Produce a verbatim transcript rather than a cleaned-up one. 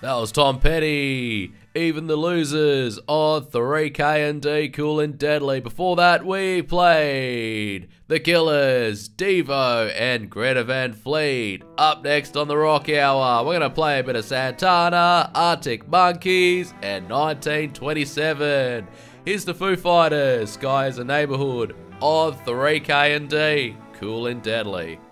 That was Tom Petty. Even the Losers on three K and D, Cool and Deadly. Before that, we played The Killers, Devo, and Greta Van Fleet. Up next on the Rock Hour, we're going to play a bit of Santana, Arctic Monkeys, and nineteen twenty-seven. Here's the Foo Fighters, Sky is a Neighborhood on three K and D, Cool and Deadly.